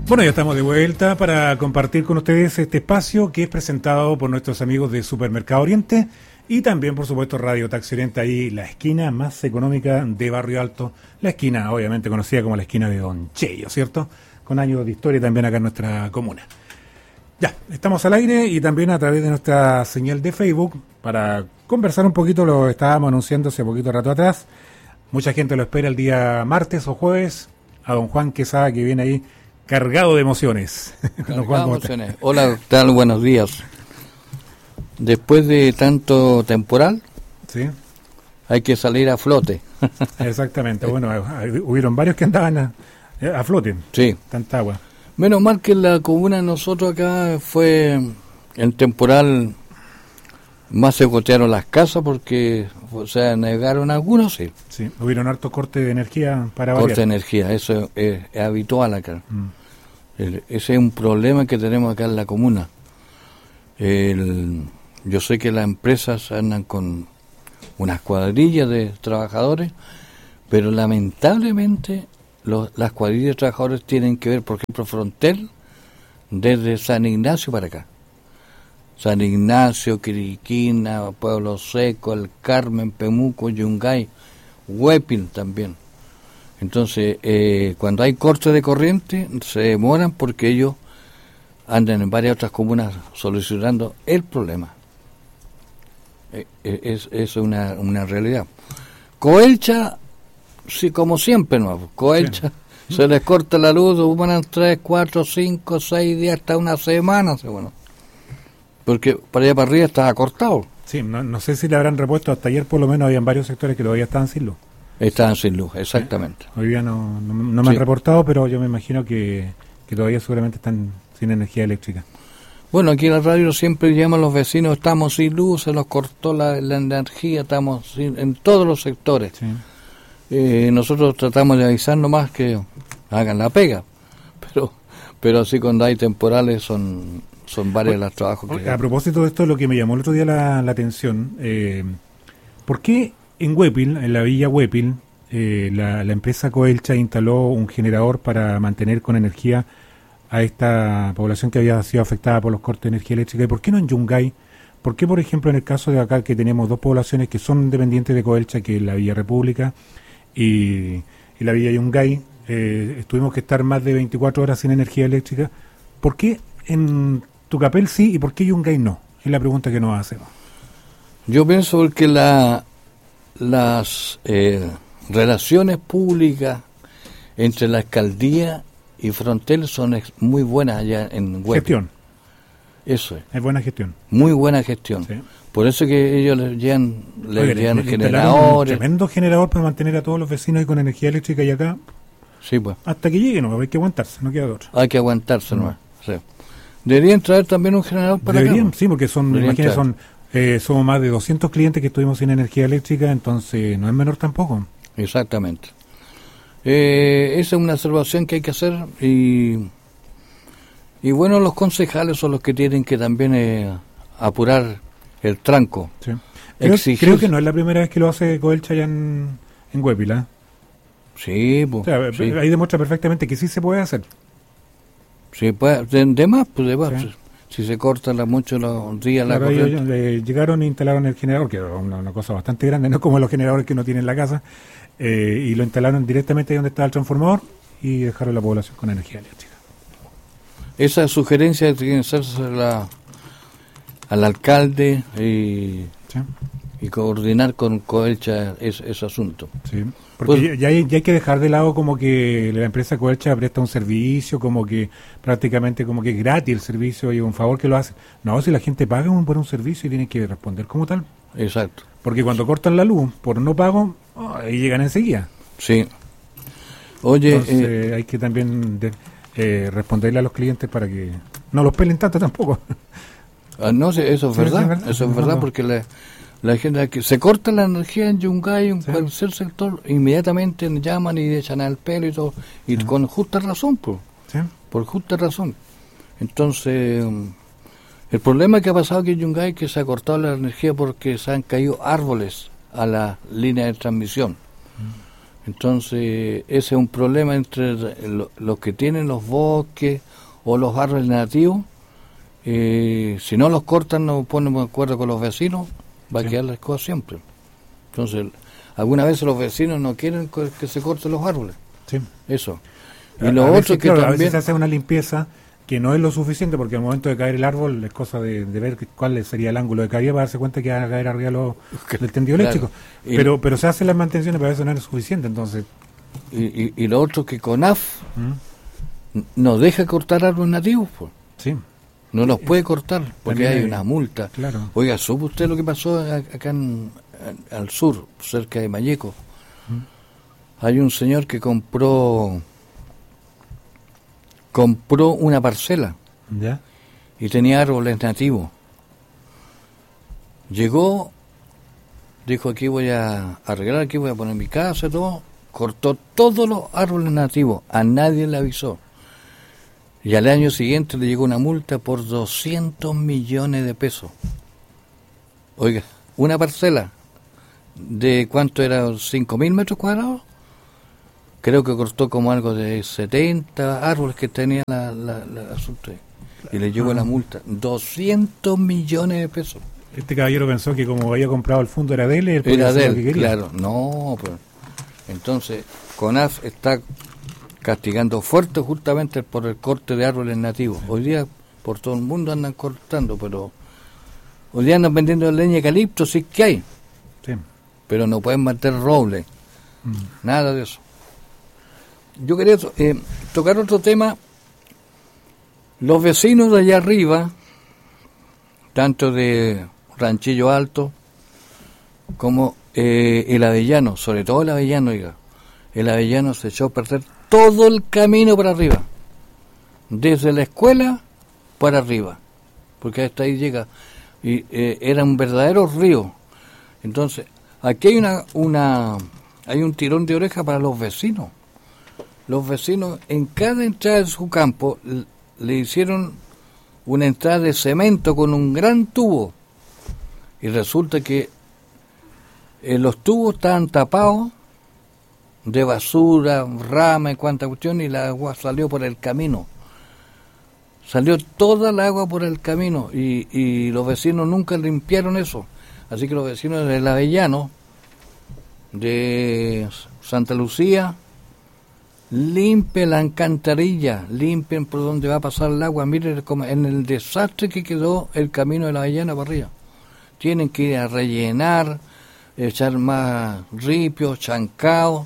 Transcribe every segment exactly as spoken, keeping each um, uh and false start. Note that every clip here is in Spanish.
Bueno, ya estamos de vuelta para compartir con ustedes este espacio que es presentado por nuestros amigos de Supermercado Oriente y también, por supuesto, Radio Taxi Oriente, ahí la esquina más económica de Barrio Alto, la esquina obviamente conocida como la esquina de Don Cheyo, ¿cierto? Con años de historia también acá en nuestra comuna. Ya, estamos al aire y también a través de nuestra señal de Facebook para conversar un poquito, lo estábamos anunciando hace poquito rato atrás. Mucha gente lo espera el día martes o jueves, a don Juan Quesada, que viene ahí cargado de emociones. Cargado Juan, de emociones. Hola, ¿qué tal? Buenos días. Después de tanto temporal, sí, hay que salir a flote. Exactamente. Bueno, hubieron varios que andaban a, a flote. Sí. Tanta agua. Menos mal que en la comuna de nosotros acá fue el temporal, más se gotearon las casas porque, o sea, negaron algunos, sí. Sí, hubieron hartos cortes de energía para variar. Corte de energía, eso es, es habitual acá. Mm. El, ese es un problema que tenemos acá en la comuna. El, yo sé que las empresas andan con unas cuadrillas de trabajadores, pero lamentablemente los, las cuadrillas de trabajadores tienen que ver, por ejemplo, Frontel, desde San Ignacio para acá. San Ignacio, Quiriquina, Pueblo Seco, El Carmen, Pemuco, Yungay, Huepil también. Entonces, eh, cuando hay corte de corriente, se demoran porque ellos andan en varias otras comunas solucionando el problema. Eh, es es una, una realidad. Coelcha, sí, como siempre, ¿no? Coelcha, sí. Se les corta la luz, duran tres, cuatro, cinco, seis días, hasta una semana, bueno. Porque para allá para arriba estaba cortado. Sí, no, no sé si le habrán repuesto, hasta ayer por lo menos habían varios sectores que todavía estaban sin luz. Estaban sin luz, exactamente. ¿Sí? Hoy día no, no, no me sí. han reportado, pero yo me imagino que, que todavía seguramente están sin energía eléctrica. Bueno, aquí en la radio siempre llaman los vecinos, estamos sin luz, se nos cortó la, la energía, estamos sin, en todos los sectores. Sí. Eh, nosotros tratamos de avisar nomás que hagan la pega, pero pero así cuando hay temporales son... Son varios los trabajos que... A propósito de esto, lo que me llamó el otro día la, la atención, eh, ¿por qué en Huepil, en la villa Huepil, eh, la, la empresa Coelcha instaló un generador para mantener con energía a esta población que había sido afectada por los cortes de energía eléctrica? ¿Y por qué no en Yungay? ¿Por qué, por ejemplo, en el caso de acá, que tenemos dos poblaciones que son dependientes de Coelcha, que es la Villa República y, y la Villa Yungay, eh, tuvimos que estar más de veinticuatro horas sin energía eléctrica? ¿Por qué en Tucapel sí, ¿y por qué Yungay no? Es la pregunta que nos hacemos. Yo pienso que la, las eh, relaciones públicas entre la alcaldía y Frontel son ex, muy buenas allá en Huepil. Gestión. Eso es. Es buena gestión. Muy buena gestión. Sí. Por eso que ellos les llevan, les Oye, llevan le, le generadores. Un tremendo generador para mantener a todos los vecinos ahí con energía eléctrica y acá. Sí, pues. Hasta que llegue, no, hay que aguantarse, no queda de otra. Hay que aguantarse, no. Sí. Deberían traer también un generador para Deberían, acá. Sí, porque son, imagínate, son eh, somos más de doscientos clientes que estuvimos sin energía eléctrica, entonces no es menor tampoco. Exactamente. Eh, esa es una observación que hay que hacer y, y bueno, los concejales son los que tienen que también eh, apurar el tranco. Sí. Creo, creo que no es la primera vez que lo hace Coelcha allá en, en Huepil, ¿eh? Sí, pues. O sea, sí. Ahí demuestra perfectamente que sí se puede hacer. Sí, pues, de, de más, pues de más. Sí. Si se corta la, mucho los días claro, la ellos, eh, llegaron e instalaron el generador, que era una, una cosa bastante grande, no como los generadores que uno tiene en la casa, eh, y lo instalaron directamente ahí donde estaba el transformador y dejaron la población con energía eléctrica. Esa sugerencia tiene que hacerse la, al alcalde y, ¿sí? y coordinar con Coelcha ese, ese asunto. Sí. Porque pues, ya, hay, ya hay que dejar de lado como que la empresa Coelcha presta un servicio, como que prácticamente como que es gratis el servicio y un favor que lo hace. No, si la gente paga un, por un servicio y tiene que responder como tal. Exacto. Porque cuando cortan la luz por no pago, oh, ahí llegan enseguida. Sí. Oye, entonces eh, hay que también de, eh, responderle a los clientes para que no los pelen tanto tampoco. Ah, no, eso es verdad, sí, es verdad. Eso es verdad, no, no. porque la, la gente que se corta la energía en Yungay, en sí. cualquier sector, inmediatamente llaman y echan al pelo y todo, y sí. con justa razón, pues, sí. por justa razón. Entonces, el problema que ha pasado aquí en Yungay es que se ha cortado la energía porque se han caído árboles a la línea de transmisión. Mm. Entonces, ese es un problema entre lo, los que tienen los bosques o los árboles nativos. Eh, si no los cortan, no ponemos de acuerdo con los vecinos, va sí. a quedar la cosa siempre. Entonces, algunas veces los vecinos no quieren que se corten los árboles. Sí. Eso. Y a, lo a otro veces, que claro, también... a veces se hace una limpieza que no es lo suficiente, porque al momento de caer el árbol es cosa de, de ver cuál sería el ángulo de caída para darse cuenta que va a caer arriba lo, del tendido claro. eléctrico. Y, pero pero se hacen las mantenciones, pero a veces no es suficiente. Entonces Y, y, y lo otro que CONAF ¿Mm? no deja cortar árboles nativos, pues. Sí. No los puede cortar, porque hay, hay una multa. Claro. Oiga, ¿supo usted lo que pasó acá en, al sur, cerca de Malleco? ¿Mm? Hay un señor que compró compró una parcela ¿Ya? y tenía árboles nativos. Llegó, dijo, aquí voy a arreglar, aquí voy a poner mi casa, todo. Cortó todos los árboles nativos, a nadie le avisó. Y al año siguiente le llegó una multa por doscientos millones de pesos. Oiga, una parcela de ¿cuánto era? ¿cinco mil metros cuadrados? Creo que cortó como algo de setenta árboles que tenía la, la, la asunto. Y le llegó ah. la multa, doscientos millones de pesos. Este caballero pensó que como había comprado el fondo era de él, él era de él, que quería. Claro, no, pero entonces CONAF está castigando fuerte justamente por el corte de árboles nativos. Hoy día por todo el mundo andan cortando, pero hoy día andan vendiendo leña de eucalipto, sí que hay, sí. pero no pueden mantener roble, mm. nada de eso. Yo quería eh, tocar otro tema. Los vecinos de allá arriba, tanto de Ranchillo Alto como eh, el Avellano, sobre todo el Avellano, oiga, el Avellano se echó a perder todo el camino para arriba, desde la escuela para arriba, porque hasta ahí llega, y eh, era un verdadero río. Entonces, aquí hay una, una, hay un tirón de oreja para los vecinos. Los vecinos en cada entrada de su campo le, le hicieron una entrada de cemento con un gran tubo, y resulta que eh, los tubos estaban tapados de basura, rama y cuanta cuestión, y el agua salió por el camino. Salió toda el agua por el camino, y, y los vecinos nunca limpiaron eso. Así que los vecinos del Avellano, de Santa Lucía, limpien la alcantarilla, limpien por donde va a pasar el agua. Miren como en el desastre que quedó el camino de la Avellana para arriba. Tienen que ir a rellenar, echar más ripio, chancao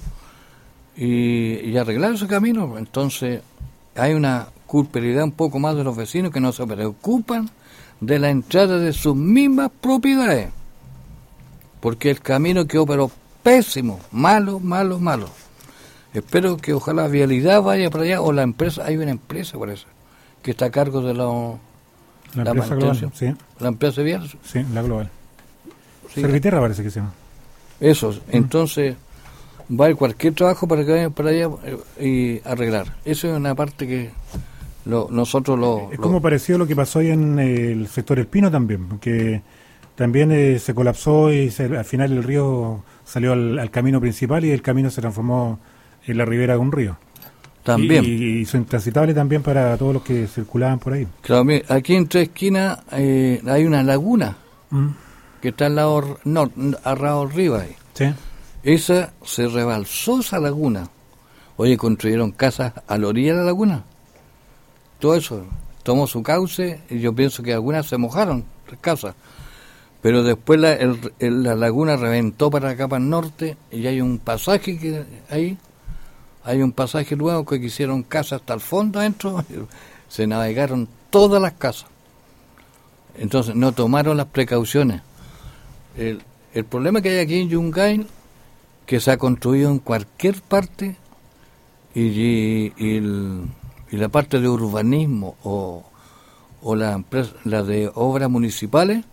y, y arreglar ese camino. Entonces hay una culpabilidad un poco más de los vecinos que no se preocupan de la entrada de sus mismas propiedades, porque el camino quedó pero pésimo, malo, malo, malo. Espero que ojalá la vialidad vaya para allá, o la empresa, hay una empresa por eso, que está a cargo de la, la, la empresa global, sí. La empresa vial. Sí, la global. Sí. Serviterra parece que se llama. Eso, mm. Entonces va a ir cualquier trabajo para que vayan para allá y arreglar. Eso es una parte que lo, nosotros lo... Es lo, como parecido a lo que pasó ahí en el sector El Pino también, porque también eh, se colapsó y se, al final el río salió al, al camino principal y el camino se transformó en la ribera de un río. También. Y, y hizo intransitable también para todos los que circulaban por ahí. Claro, aquí en tres esquinas eh, hay una laguna mm. que está al lado, no, al lado arriba ahí. Sí. Esa se rebalsó, esa laguna. Oye, construyeron casas a la orilla de la laguna. Todo eso tomó su cauce, y yo pienso que algunas se mojaron, las casas. Pero después la, el, el, la laguna reventó para acá, para el norte, y hay un pasaje que ahí, hay un pasaje luego que hicieron casas hasta el fondo adentro, se navegaron todas las casas. Entonces no tomaron las precauciones. El, el problema que hay aquí en Yungay, que se ha construido en cualquier parte, y, y, y, el, y la parte de urbanismo o, o la, empresa, la de obras municipales,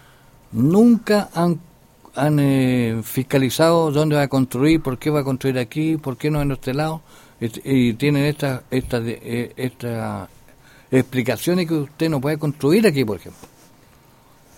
nunca han, han eh, fiscalizado dónde va a construir, por qué va a construir aquí, por qué no en este lado, y, y tienen estas esta, eh, esta explicaciones que usted no puede construir aquí, por ejemplo.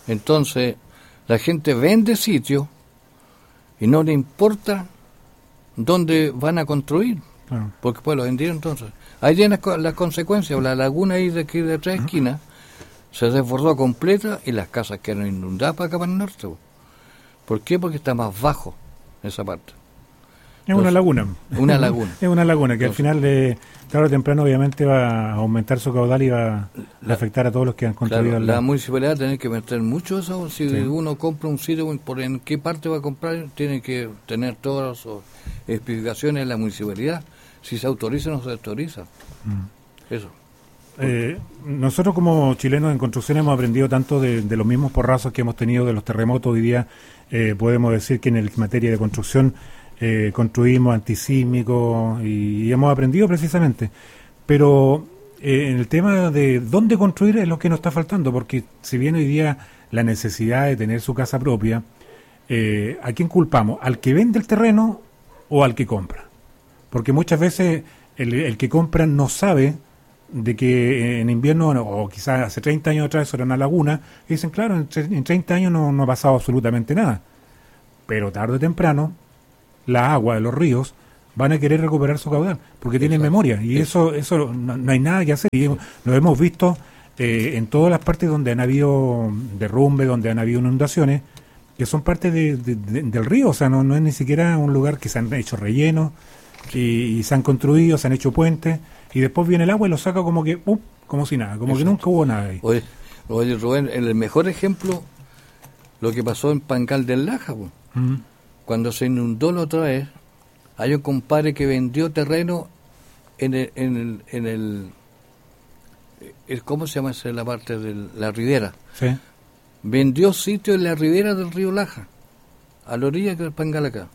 Entonces, la gente vende sitios y no le importa ¿dónde van a construir? Claro. Porque pues lo vendieron entonces. Ahí tienen las, las consecuencias. La laguna ahí de aquí de tres esquinas se desbordó completa y las casas quedaron inundadas para acá para el norte. ¿Por qué? Porque está más bajo esa parte. Es una laguna. Una laguna. Es una laguna que Entonces, al final, de, tarde o temprano, obviamente va a aumentar su caudal y va a la, afectar a todos los que han construido. Claro, la, la municipalidad tiene que meter mucho eso. Si sí. uno compra un sitio, por en qué parte va a comprar, tiene que tener todas las especificaciones de la municipalidad. Si se autoriza o no se autoriza. Mm. Eso. Eh, nosotros como chilenos en construcción hemos aprendido tanto de, de los mismos porrazos que hemos tenido de los terremotos. Hoy día eh, podemos decir que en el, materia de construcción eh, construimos antisísmicos y, y hemos aprendido precisamente. Pero eh, en el tema de dónde construir es lo que nos está faltando, porque si bien hoy día la necesidad de tener su casa propia, eh, ¿a quién culpamos? ¿Al que vende el terreno o al que compra? Porque muchas veces el, el que compra no sabe de que en invierno, o quizás hace treinta años atrás, eso era una laguna, y dicen, claro, en, en treinta años no, no ha pasado absolutamente nada. Pero tarde o temprano, la agua de los ríos van a querer recuperar su caudal, porque tienen Exacto. memoria, y eso eso no, no hay nada que hacer. Y lo hemos visto eh, en todas las partes donde han habido derrumbes, donde han habido inundaciones, que son parte de, de, de, del río, o sea, no, no es ni siquiera un lugar que se han hecho rellenos, y, y se han construido, se han hecho puentes, y después viene el agua y lo saca como que, uh, como si nada, como Exacto. que nunca hubo nada ahí. Oye, oye, Rubén, el mejor ejemplo, lo que pasó en Pancal del Laja, pues. Uh-huh. Cuando se inundó la otra vez, hay un compadre que vendió terreno en el, en el, en el, el ¿cómo se llama esa la parte de la ribera? Sí. Vendió sitio en la ribera del río Laja, a la orilla del Pancal acá.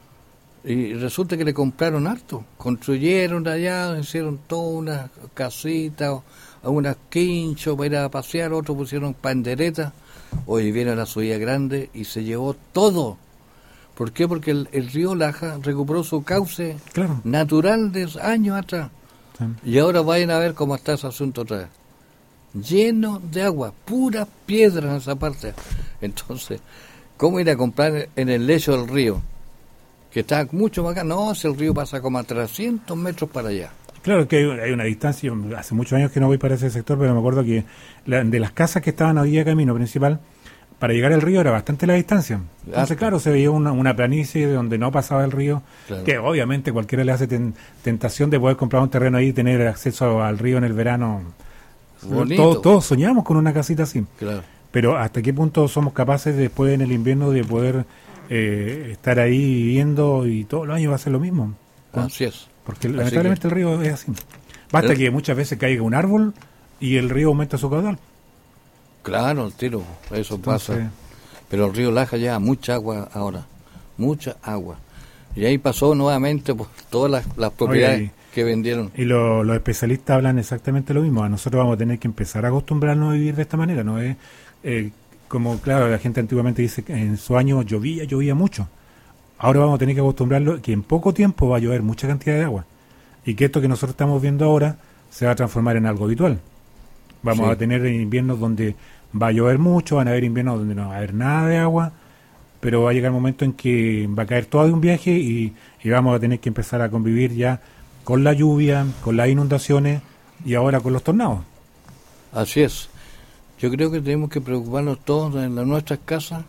Y resulta que le compraron harto, construyeron allá, hicieron toda una casita, unas quinchos para ir a pasear, otros pusieron panderetas. Hoy viene la subida grande y se llevó todo. ¿Por qué? Porque el, el río Laja recuperó su cauce claro. natural de años atrás. Sí. Y ahora vayan a ver cómo está ese asunto otra vez. Lleno de agua, puras piedras en esa parte. Entonces, ¿cómo ir a comprar en el lecho del río? Que está mucho más acá. No, si el río pasa como a trescientos metros para allá. Claro que hay, hay una distancia, hace muchos años que no voy para ese sector, pero me acuerdo que la, de las casas que estaban a orilla de camino principal, para llegar al río era bastante la distancia. Entonces, claro, se veía una, una planicie donde no pasaba el río, claro. que obviamente cualquiera le hace ten, tentación de poder comprar un terreno ahí y tener acceso al río en el verano. Todos, todos soñamos con una casita así. Claro. Pero ¿hasta qué punto somos capaces después en el invierno de poder eh, estar ahí viviendo y todos los años va a ser lo mismo? ¿no? Así es. Porque así lamentablemente que... el río es así. Basta el... que muchas veces caiga un árbol y el río aumenta su caudal. Claro, el tiro, eso Entonces, pasa. Pero el río Laja lleva mucha agua ahora, mucha agua. Y ahí pasó nuevamente pues, todas las, las propiedades Oye, y, que vendieron. Y lo, los especialistas hablan exactamente lo mismo. A nosotros vamos a tener que empezar a acostumbrarnos a vivir de esta manera. No es eh, como, claro, la gente antiguamente dice que en su año llovía, llovía mucho. Ahora vamos a tener que acostumbrarlo que en poco tiempo va a llover mucha cantidad de agua. Y que esto que nosotros estamos viendo ahora se va a transformar en algo habitual. Vamos sí. a tener inviernos donde va a llover mucho, van a haber inviernos donde no va a haber nada de agua, pero va a llegar el momento en que va a caer todo de un viaje y, y vamos a tener que empezar a convivir ya con la lluvia, con las inundaciones y ahora con los tornados. Así es. Yo creo que tenemos que preocuparnos todos en las nuestras casas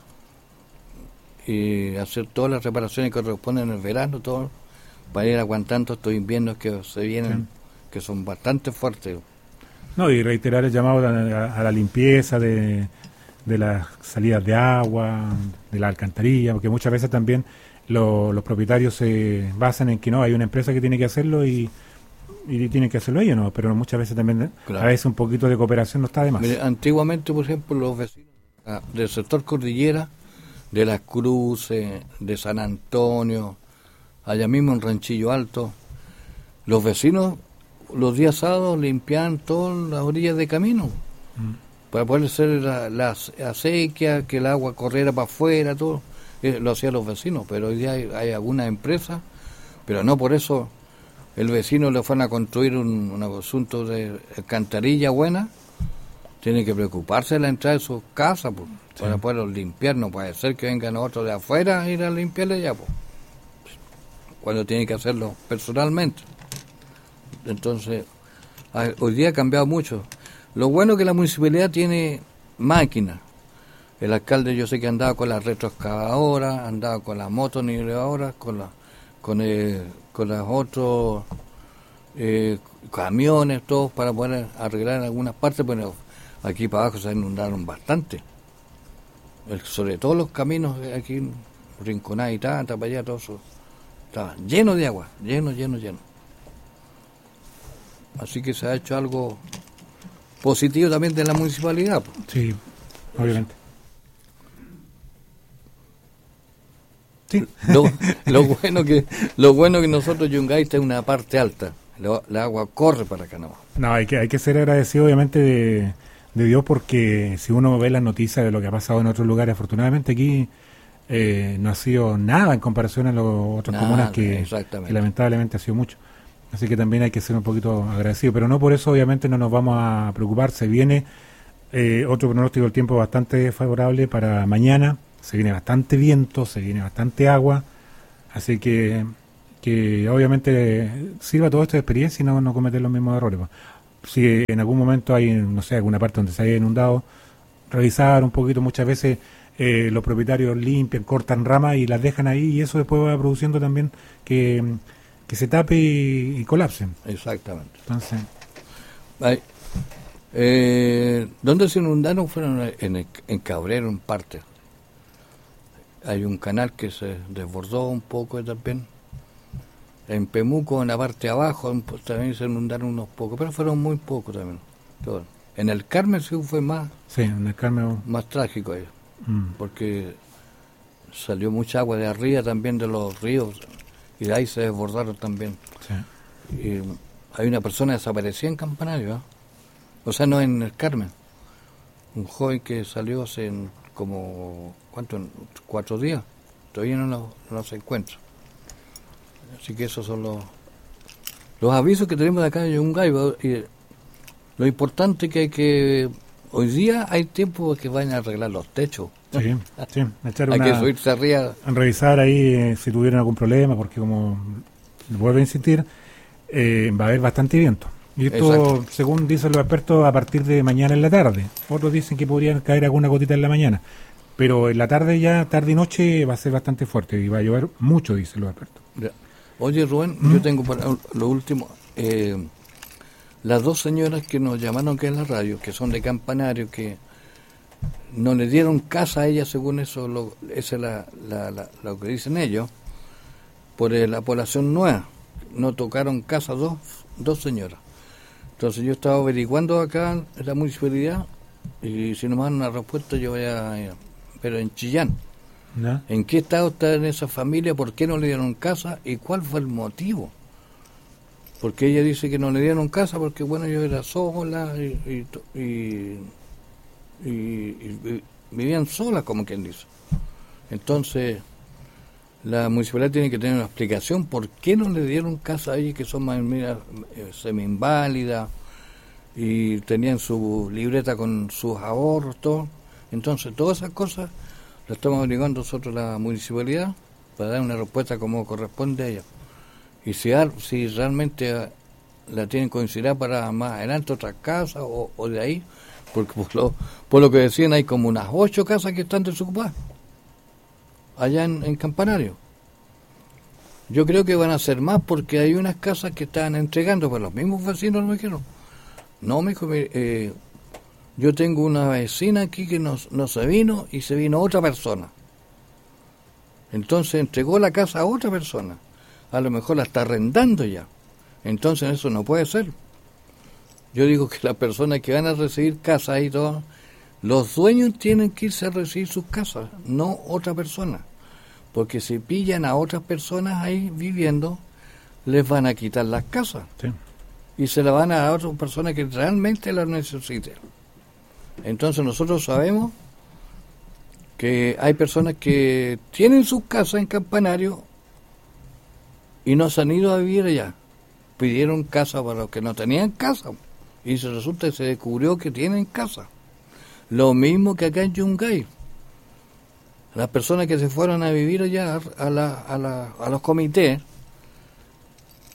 y hacer todas las reparaciones que corresponden en el verano, todo, para ir aguantando estos inviernos que se vienen, sí. que son bastante fuertes. No, y reiterar el llamado a, a, a la limpieza de, de las salidas de agua, de la alcantarilla, porque muchas veces también lo, los propietarios se basan en que no, hay una empresa que tiene que hacerlo y, y tienen que hacerlo ellos, ¿no? Pero muchas veces también, claro. a veces un poquito de cooperación no está de más. Mire, antiguamente, por ejemplo, los vecinos ah, del sector cordillera, de Las Cruces, de San Antonio, allá mismo en Ranchillo Alto, los vecinos los días sábados limpiaban todas las orillas de camino mm. para poder hacer la, la acequia, que el agua corriera para afuera, todo. Eh, lo hacían los vecinos, pero hoy día hay, hay algunas empresas, pero no por eso el vecino le fueron a construir un, un asunto de alcantarilla buena, tiene que preocuparse de la entrada de sus casas pues, sí. para poderlos limpiar. No puede ser que vengan otros de afuera a ir a limpiarle ya. Pues. cuando tiene que hacerlo personalmente. Entonces, hoy día ha cambiado mucho. Lo bueno es que la municipalidad tiene máquinas. El alcalde yo sé que andaba con la retroexcavadora, andaba con las motoniveladoras, con la, con el, con las otros eh, camiones, todos para poder arreglar en algunas partes, pero aquí para abajo se inundaron bastante. El, sobre todo los caminos aquí en Rinconada y Tanta, para allá, todo eso estaba lleno de agua, lleno, lleno, lleno. Así que se ha hecho algo positivo también de la municipalidad. Sí, obviamente. Sí. Lo, lo bueno que lo bueno que nosotros Yungay está en una parte alta, lo, la agua corre para acá nomás. No, hay que hay que ser agradecido obviamente de, de Dios, porque si uno ve las noticias de lo que ha pasado en otros lugares, afortunadamente aquí eh, no ha sido nada en comparación a las otras Nada, comunas que, que lamentablemente ha sido mucho. Así que también hay que ser un poquito agradecido, pero no por eso obviamente no nos vamos a preocupar. Se viene eh, otro pronóstico del tiempo bastante favorable para mañana. Se viene bastante viento, se viene bastante agua, así que que obviamente sirva todo esto de experiencia y no, no cometer los mismos errores. Si en algún momento hay, no sé, alguna parte donde se haya inundado, revisar un poquito. Muchas veces eh, los propietarios limpian, cortan ramas y las dejan ahí, y eso después va produciendo también que, que se tape y, y colapsen. Exactamente. Entonces, Ay, eh, ¿dónde se inundaron? Fueron en, en Cabrero, en parte. Hay un canal que se desbordó un poco también. En Pemuco, en la parte de abajo, también se inundaron unos pocos, pero fueron muy pocos también. Todo. En el Carmen sí fue más, sí, en el Carmen más trágico ahí, mm. porque salió mucha agua de arriba también de los ríos y de ahí se desbordaron también. Sí. Y hay una persona desaparecida en Campanario, ¿eh? O sea, no en el Carmen. Un joven que salió hace como, ¿cuánto? Cuatro días. Todavía no lo, no se encuentra. Así que esos son los los avisos que tenemos de acá en Yungay. Y lo importante que hay que... Hoy día hay tiempo que vayan a arreglar los techos. Sí, sí. Echar hay una, que subirse arriba. Revisar ahí eh, si tuvieron algún problema, porque como vuelvo a insistir, eh, va a haber bastante viento. Y esto, exacto, según dicen los expertos, a partir de mañana en la tarde. Otros dicen que podrían caer alguna gotita en la mañana. Pero en la tarde ya, tarde y noche, va a ser bastante fuerte y va a llover mucho, dicen los expertos. Ya. Oye, Rubén, ¿Mm? yo tengo para lo último. Eh, las dos señoras que nos llamaron que en la radio, que son de Campanario, que no le dieron casa a ellas, según eso, lo, esa es la, la, la, lo que dicen ellos, por eh, la población nueva. No tocaron casa dos, dos señoras. Entonces yo estaba averiguando acá en la municipalidad y si no me dan una respuesta yo voy a... Eh, pero en Chillán. ¿No? ¿En qué estado está en esa familia? ¿Por qué no le dieron casa? ¿Y cuál fue el motivo? Porque ella dice que no le dieron casa porque, bueno, yo era sola y, y, y, y, y vivían solas, como quien dice. Entonces, la municipalidad tiene que tener una explicación por qué no le dieron casa a ellas, que son más mira, semi-inválidas y tenían su libreta con sus ahorros, todo. Entonces, todas esas cosas lo estamos averiguando nosotros la municipalidad para dar una respuesta como corresponde a ella. Y si, si realmente la tienen considerada para más adelante otras casas o, o de ahí, porque por lo, por lo que decían hay como unas ocho casas que están desocupadas allá en, en Campanario. Yo creo que van a ser más porque hay unas casas que están entregando, pero los mismos vecinos me dijeron, no, me dijo, eh, yo tengo una vecina aquí que no, no se vino y se vino otra persona. Entonces entregó la casa a otra persona. A lo mejor la está arrendando ya. Entonces eso no puede ser. Yo digo que las personas que van a recibir casas y todo, los dueños tienen que irse a recibir sus casas, no otra persona. Porque si pillan a otras personas ahí viviendo, les van a quitar las casas. Sí. Y se la van a dar a otras personas que realmente las necesiten. Entonces nosotros sabemos que hay personas que tienen sus casas en Campanario y no se han ido a vivir allá. Pidieron casa para los que no tenían casa y se resulta que se descubrió que tienen casa. Lo mismo que acá en Yungay. Las personas que se fueron a vivir allá a, la, a, la, a los comités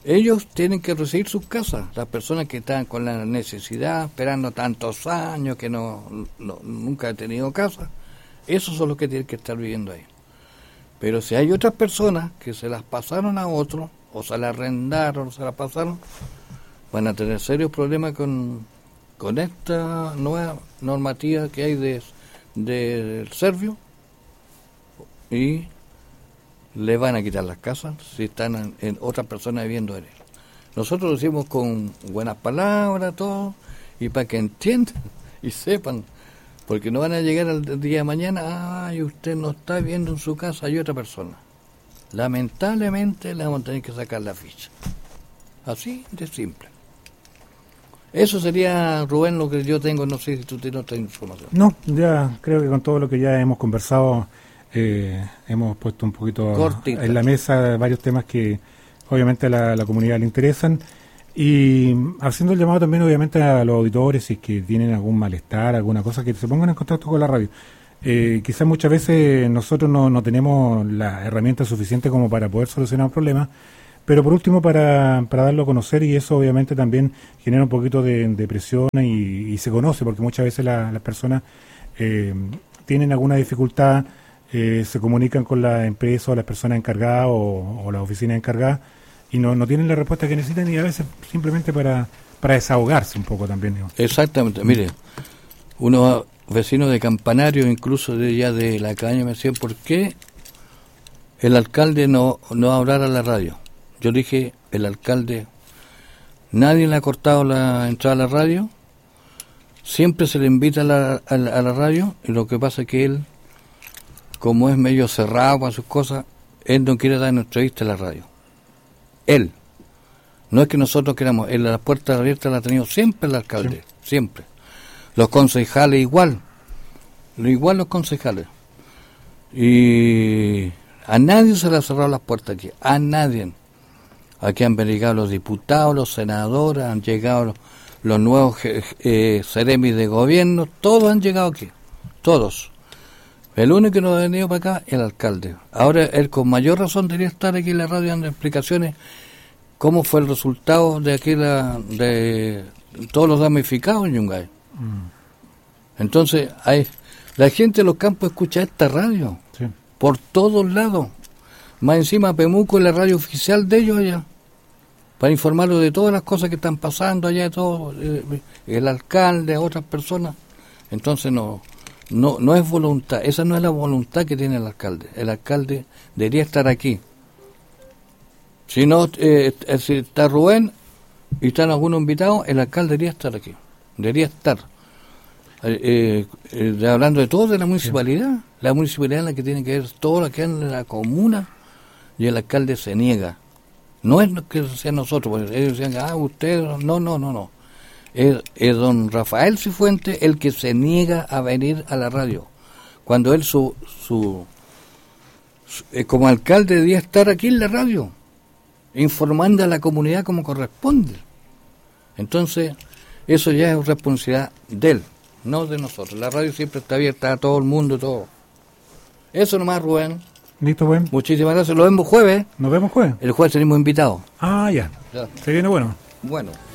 ellos tienen que recibir sus casas. Las personas que están con la necesidad, esperando tantos años, que no, no nunca han tenido casa, esos son los que tienen que estar viviendo ahí. Pero si hay otras personas que se las pasaron a otros, o se las arrendaron, o se las pasaron, van a tener serios problemas con, con esta nueva normativa que hay de del Servio, y le van a quitar las casas si están en, en otras personas viviendo en él. Nosotros lo decimos con buenas palabras, todo, y para que entiendan y sepan, porque no van a llegar al día de mañana, ay, usted no está viviendo en su casa, hay otra persona. Lamentablemente le vamos a tener que sacar la ficha. Así de simple. Eso sería, Rubén, lo que yo tengo. No sé si tú tienes otra información. No, ya creo que con todo lo que ya hemos conversado, eh, hemos puesto un poquito Cortita. en la mesa varios temas que obviamente a la, la comunidad le interesan, y haciendo el llamado también obviamente a los auditores, si es que tienen algún malestar, alguna cosa, que se pongan en contacto con la radio. Eh, quizás muchas veces nosotros no, no tenemos la herramienta suficiente como para poder solucionar un problema, pero por último para, para darlo a conocer, y eso obviamente también genera un poquito de, de presión y, y se conoce, porque muchas veces la, las personas eh, tienen alguna dificultad, eh, se comunican con la empresa o las personas encargadas o, o las oficinas encargadas y no, no tienen la respuesta que necesitan, y a veces simplemente para, para desahogarse un poco también. Digamos. Exactamente, mire, unos vecinos de Campanario, incluso de ya de la caña, me decían, ¿por qué el alcalde no, no hablara a la radio? Yo dije, el alcalde, nadie le ha cortado la entrada a la radio, siempre se le invita a la, a la, a la radio, y lo que pasa es que él, como es medio cerrado con sus cosas, él no quiere dar entrevista a la radio. Él. No es que nosotros queramos, él, las puertas abiertas las ha tenido siempre el alcalde, sí. siempre. Los concejales igual, igual los concejales. Y a nadie se le ha cerrado las puertas aquí, a nadie. Aquí han llegado los diputados, los senadores, han llegado los, los nuevos eh, seremis de gobierno, todos han llegado aquí, todos. El único que no ha venido para acá es el alcalde. Ahora él con mayor razón debería estar aquí en la radio dando explicaciones cómo fue el resultado de aquí la, de todos los damnificados en Yungay. Mm. Entonces, hay, la gente de los campos escucha esta radio, sí. por todos lados. Más encima Pemuco es la radio oficial de ellos allá, para informarlos de todas las cosas que están pasando allá, todo, eh, el alcalde, otras personas. Entonces no, no, no es voluntad, esa no es la voluntad que tiene el alcalde. El alcalde debería estar aquí. Si no, eh, si está Rubén y están algunos invitados, el alcalde debería estar aquí, debería estar. Eh, eh, eh, hablando de todo de la municipalidad, sí. la municipalidad es la que tiene que ver todo lo que es en la comuna, y el alcalde se niega. No es que sea nosotros, porque ellos decían, ah, usted, no, no, no, no. Es, es don Rafael Cifuentes el que se niega a venir a la radio. Cuando él, su, su, su eh, como alcalde, debía estar aquí en la radio, informando a la comunidad como corresponde. Entonces, eso ya es responsabilidad de él, no de nosotros. La radio siempre está abierta a todo el mundo, todo. Eso nomás, Rubén. Listo, Rubén. Muchísimas gracias. Lo vemos jueves. Nos vemos jueves. El jueves tenemos invitados. Ah, ya. ya. Se viene bueno. Bueno.